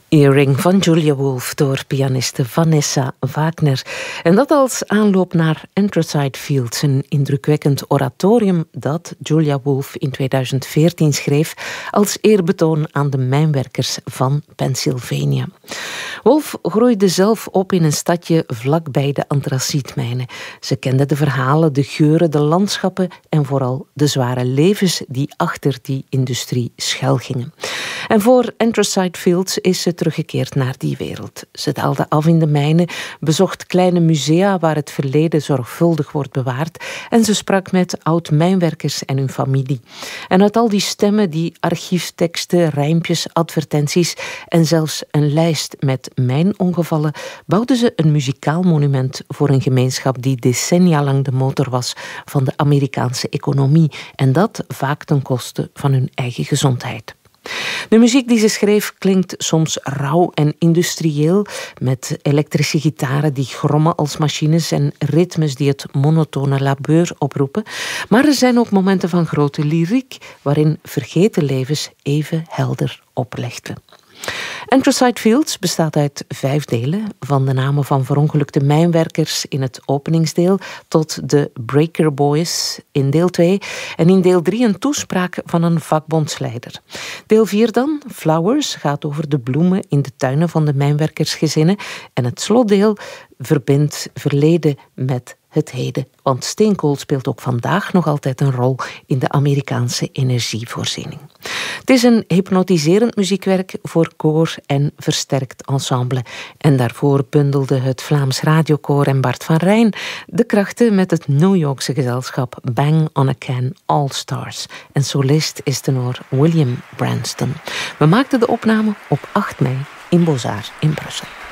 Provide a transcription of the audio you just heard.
Earring van Julia Wolf door pianiste Vanessa Wagner. En dat als aanloop naar Anthracite Fields, een indrukwekkend oratorium dat Julia Wolf in 2014 schreef als eerbetoon aan de mijnwerkers van Pennsylvania. Wolf groeide zelf op in een stadje vlakbij de antracietmijnen. Ze kende de verhalen, de geuren, de landschappen en vooral de zware levens die achter die industrie schuilgingen. En voor Anthracite Fields is ze teruggekeerd naar die wereld. Ze daalde af in de mijnen, bezocht kleine musea waar het verleden zorgvuldig wordt bewaard en ze sprak met oud-mijnwerkers en hun familie. En uit al die stemmen, die archiefteksten, rijmpjes, advertenties en zelfs een lijst met mijnongevallen, bouwden ze een muzikaal monument voor een gemeenschap die decennia lang de motor was van de Amerikaanse economie en dat vaak ten koste van hun eigen gezondheid. De muziek die ze schreef klinkt soms rauw en industrieel, met elektrische gitaren die grommen als machines en ritmes die het monotone labeur oproepen. Maar er zijn ook momenten van grote lyriek, waarin vergeten levens even helder oplichten. Anthracite Fields bestaat uit 5 delen, van de namen van verongelukte mijnwerkers in het openingsdeel tot de Breaker Boys in deel 2 en in deel 3 een toespraak van een vakbondsleider. Deel 4 dan, Flowers, gaat over de bloemen in de tuinen van de mijnwerkersgezinnen en het slotdeel verbindt verleden met het heden, want steenkool speelt ook vandaag nog altijd een rol in de Amerikaanse energievoorziening. Het is een hypnotiserend muziekwerk voor koor en versterkt ensemble. En daarvoor bundelde het Vlaams Radiokoor en Bart van Rijn de krachten met het New Yorkse gezelschap Bang on a Can All Stars. En solist is tenor William Branston. We maakten de opname op 8 mei in Beaux-Arts in Brussel.